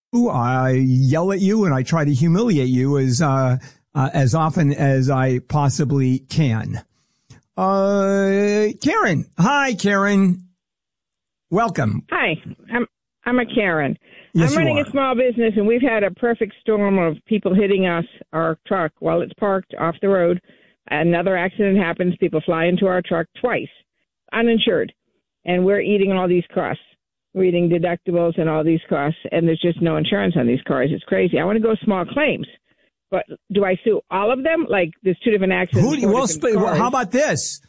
I yell at you and I try to humiliate you as often as I possibly can. Karen. Hi, Karen. Welcome. Hi. I'm a Karen. Yes, I'm running a small business, and we've had a perfect storm of people hitting our truck while it's parked off the road. Another accident happens. People fly into our truck twice, uninsured, and we're eating all these costs. We're eating deductibles and all these costs, and there's just no insurance on these cars. It's crazy. I want to go small claims, but do I sue all of them? Like, there's two different accidents. How about this?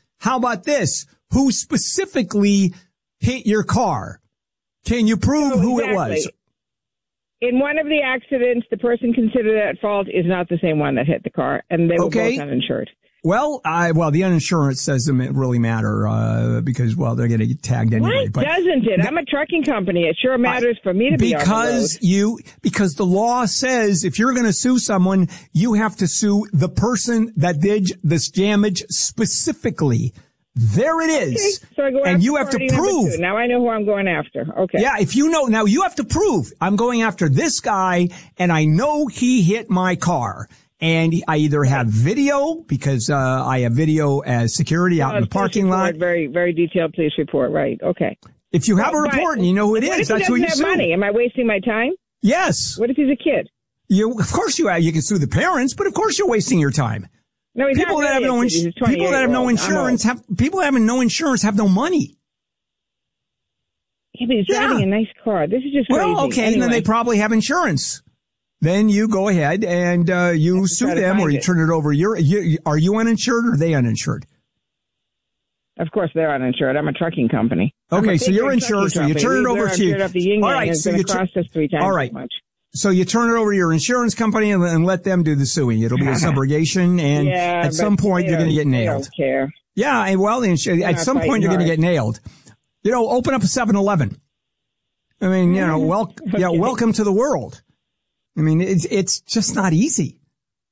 Who specifically hit your car? Can you prove who it was? In one of the accidents, the person considered at fault is not the same one that hit the car, and they were both uninsured. Well, the uninsurance doesn't really matter because they're going to get tagged anyway. Why doesn't it? I'm a trucking company. It sure matters for me to be on the road. Because the law says if you're going to sue someone, you have to sue the person that did this damage specifically. There it is. Okay, so I go and you have to prove. Now I know who I'm going after. Okay. Yeah, now you have to prove I'm going after this guy and I know he hit my car. And I either have video because I have video as security out in the parking lot. Very, very detailed police report. Right. Okay. If you have a report and you know who it is, that's who you sue. Money? Am I wasting my time? Yes. What if he's a kid? Of course you can sue the parents, but of course you're wasting your time. No, he's people not that have no insurance. People that have no insurance have no money. Yeah, but he's driving a nice car. This is just crazy. Okay, anyway. then they probably have insurance. Then you go ahead and you sue them, or you turn it over. Are you uninsured or are they uninsured? Of course they're uninsured. I'm a trucking company. Okay, so you're insured, so you turn it over to you. All right, so you cost us 3 times as much. So you turn it over to your insurance company and let them do the suing. It'll be a subrogation, and at some point you're going to get nailed. They don't care. Yeah, and at some point you're going to get nailed. Open up a 7-Eleven. I mean, welcome to the world. I mean, it's just not easy.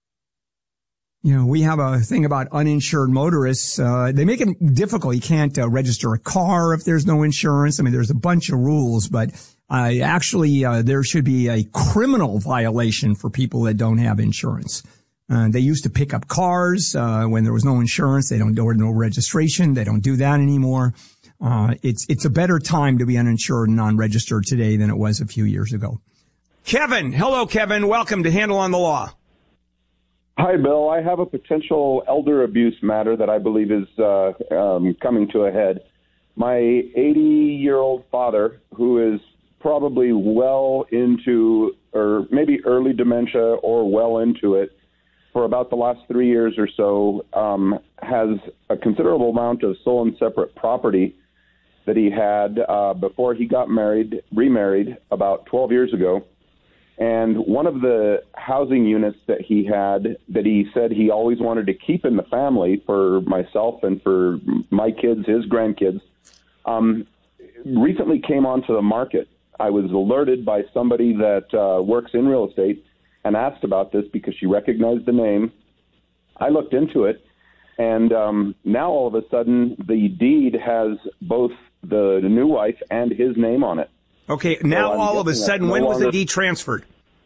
We have a thing about uninsured motorists. They make it difficult. You can't register a car if there's no insurance. I mean, there's a bunch of rules, but actually, there should be a criminal violation for people that don't have insurance. They used to pick up cars when there was no insurance. They don't do no registration. They don't do that anymore. It's a better time to be uninsured and non-registered today than it was a few years ago. Kevin. Hello, Kevin. Welcome to Handle on the Law. Hi, Bill. I have a potential elder abuse matter that I believe is coming to a head. My 80-year-old father, who is probably well into, or maybe early dementia or well into it, for about the last 3 years or so, has a considerable amount of sole and separate property that he had before he got remarried about 12 years ago. And one of the housing units that he had that he said he always wanted to keep in the family for myself and for my kids, his grandkids, recently came onto the market. I was alerted by somebody that works in real estate and asked about this because she recognized the name. I looked into it, and now all of a sudden the deed has both the new wife and his name on it. Okay, now all of a sudden, when was the deed transferred?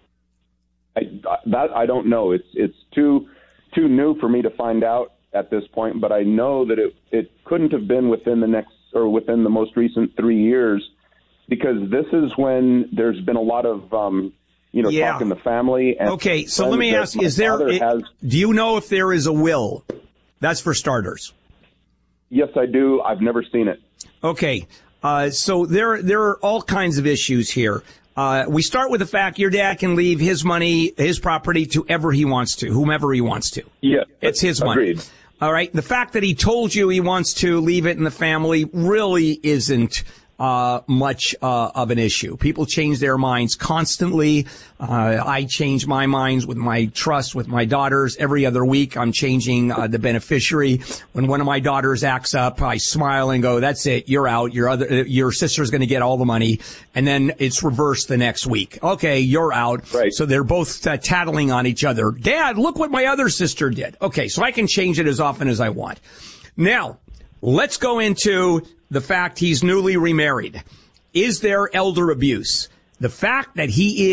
I don't know. It's too new for me to find out at this point, but I know that it couldn't have been within the most recent 3 years, because this is when there's been a lot of talk in the family. And okay, so let me ask: do you know if there is a will? That's for starters. Yes, I do. I've never seen it. Okay. So there are all kinds of issues here. We start with the fact your dad can leave his money, his property to whomever he wants to. Yeah. It's his money. Agreed. All right. The fact that he told you he wants to leave it in the family really isn't much of an issue. People change their minds constantly. I change my minds with my trust with my daughters. Every other week, I'm changing the beneficiary. When one of my daughters acts up, I smile and go, "That's it. You're out. Your sister's going to get all the money." And then it's reversed the next week. Okay, you're out. Right. So they're both tattling on each other. Dad, look what my other sister did. Okay, so I can change it as often as I want. Now, let's go into the fact he's newly remarried. Is there elder abuse? The fact that he is